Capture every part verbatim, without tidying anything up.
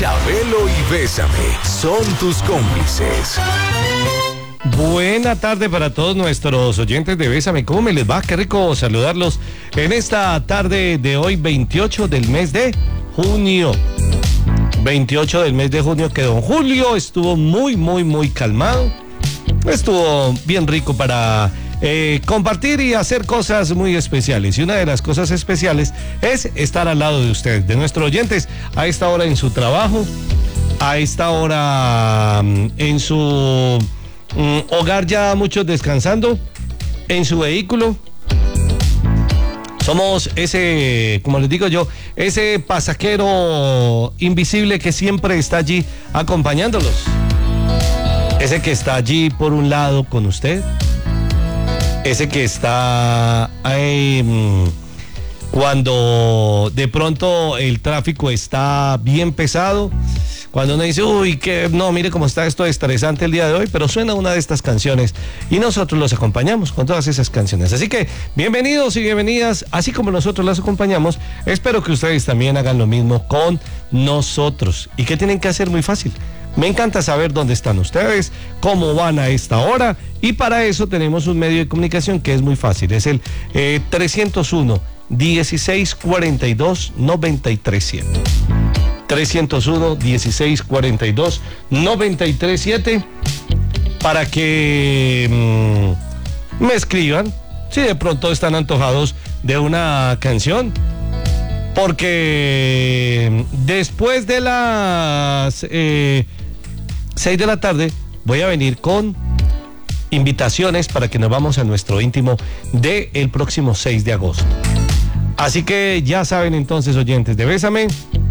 Chabelo y Bésame son tus cómplices. Buena tarde para todos nuestros oyentes de Bésame. ¿Cómo me les va? Qué rico saludarlos en esta tarde de hoy, veintiocho del mes de junio. veintiocho del mes de junio, que don Julio estuvo muy, muy, muy calmado. Estuvo bien rico para eh, compartir y hacer cosas muy especiales. Y una de las cosas especiales es estar al lado de ustedes, de nuestros oyentes, a esta hora en su trabajo, a esta hora en su mm, hogar, ya muchos descansando, en su vehículo. Somos ese, como les digo yo, ese pasajero invisible que siempre está allí acompañándolos. Ese que está allí por un lado con usted. Ese que está ahí cuando de pronto el tráfico está bien pesado. Cuando uno dice, uy, que no, mire cómo está esto estresante el día de hoy, pero suena una de estas canciones y nosotros los acompañamos con todas esas canciones. Así que bienvenidos y bienvenidas, así como nosotros las acompañamos. Espero que ustedes también hagan lo mismo con nosotros. ¿Y qué tienen que hacer? Muy fácil. Me encanta saber dónde están ustedes, cómo van a esta hora, y para eso tenemos un medio de comunicación que es muy fácil. Es el eh, trescientos uno, dieciséis cuarenta y dos, noventa y tres siete. trescientos uno, dieciséis cuarenta y dos, noventa y tres siete, para que mmm, me escriban si de pronto están antojados de una canción, porque después de las eh, seis de la tarde voy a venir con invitaciones para que nos vamos a nuestro íntimo del próximo seis de agosto. Así que ya saben entonces, oyentes de Bésame,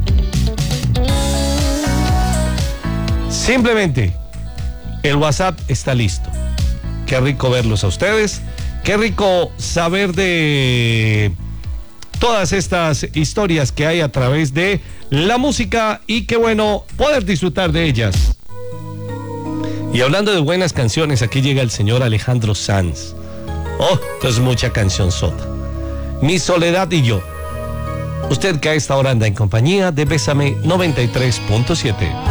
simplemente el WhatsApp está listo. Qué rico verlos a ustedes, qué rico saber de todas estas historias que hay a través de la música, y qué bueno poder disfrutar de ellas. Y hablando de buenas canciones, aquí llega el señor Alejandro Sanz. Oh, es mucha canción sota. Mi soledad y yo. Usted que a esta hora anda en compañía de Bésame noventa y tres punto siete.